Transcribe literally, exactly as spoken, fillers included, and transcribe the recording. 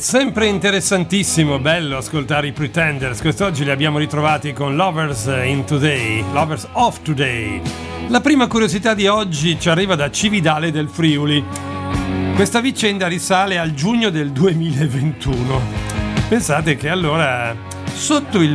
sempre interessantissimo, bello ascoltare i Pretenders. Quest'oggi li abbiamo ritrovati con Lovers in Today, Lovers of Today. La prima curiosità di oggi ci arriva da Cividale del Friuli. Questa vicenda risale al giugno del duemilaventuno. Pensate che allora, sotto il